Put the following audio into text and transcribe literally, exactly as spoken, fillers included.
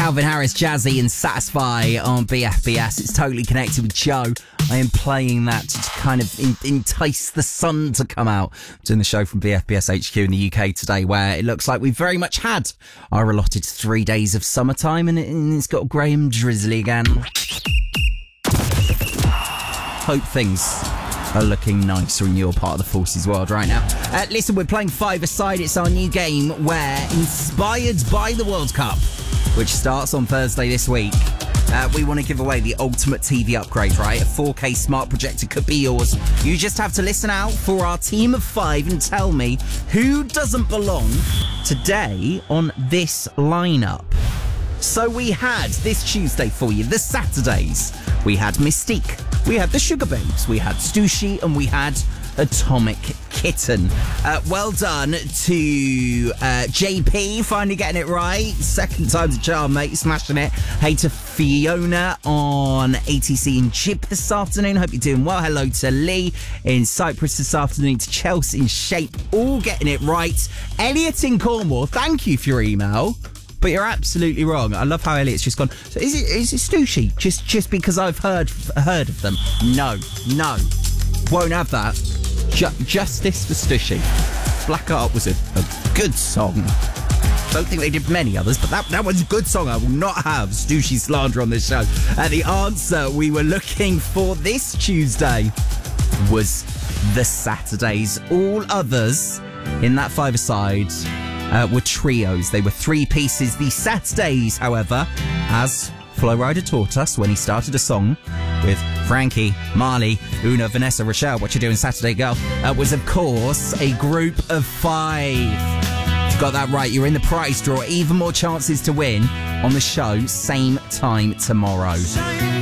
Calvin Harris, Jazzy and Satisfy on B F B S. It's Totally Connected with Joe. I am playing that to kind of in- entice the sun to come out. I'm doing the show from B F B S H Q in the U K today, where it looks like we've very much had our allotted three days of summertime, and, it, and it's got grey and drizzly again. Hope things are looking nicer in your part of the Forces world right now. Uh, listen, we're playing Five-A-Side. It's our new game where, inspired by the World Cup, which starts on Thursday this week, uh, we want to give away the ultimate T V upgrade, right? A four K smart projector could be yours. You just have to listen out for our team of five and tell me who doesn't belong today on this lineup. So we had this Tuesday for you, the Saturdays. We had Mystique, we had the Sugar Babes, we had Stussy, and we had Atomic Kitten. Uh, well done to uh, J P, finally getting it right. Second time's a charm, mate. Smashing it. Hey to Fiona on A T C in Jib this afternoon. Hope you're doing well. Hello to Lee in Cyprus this afternoon. To Chelsea in Shape, all getting it right. Elliot in Cornwall, thank you for your email. But you're absolutely wrong. I love how Elliot's just gone. So is it is it Stussy? Just just because I've heard heard of them? No, no, won't have that. Ju- justice for Stussy. Black Art was a, a good song. Don't think they did many others, but that that was a good song. I will not have Stussy slander on this show. And the answer we were looking for this Tuesday was the Saturdays. All others in that five-a-side Uh, were trios. They were three pieces. The Saturdays, however, as Flo Rida taught us when he started a song with Frankie, Marley, Una, Vanessa, Rochelle, What You Doing Saturday Girl, uh, was of course a group of five. If you got that right, you're in the prize draw. Even more chances to win on the show, same time tomorrow.